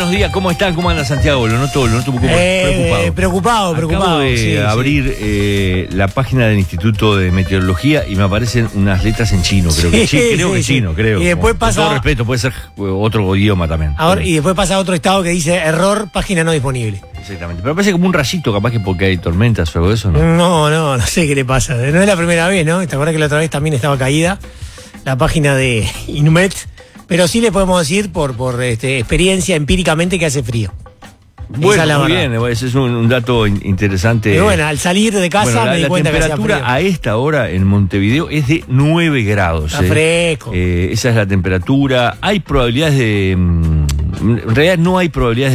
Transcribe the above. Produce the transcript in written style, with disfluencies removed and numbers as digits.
buenos días, ¿cómo están? ¿Cómo anda Santiago? Lo noto un poco preocupado. Preocupado. Acabo de abrir la página del Instituto de Meteorología y me aparecen unas letras en chino, creo que chino. Y después pasa... Con todo respeto, puede ser otro idioma también. Ahora, y después pasa a otro estado que dice error, página no disponible. Exactamente, pero parece como un rayito, capaz que porque hay tormentas o algo de eso, ¿no? No sé qué le pasa. No es la primera vez, ¿no? ¿Te acuerdas que la otra vez también estaba caída la página de Inumet? Pero sí le podemos decir por experiencia empíricamente que hace frío. Bueno, muy bien, ese es un dato interesante. Pero bueno, al salir de casa me di cuenta que hacía frío. La temperatura a esta hora en Montevideo es de 9 grados. Está fresco. Esa es la temperatura. Hay probabilidades de... En realidad no hay probabilidades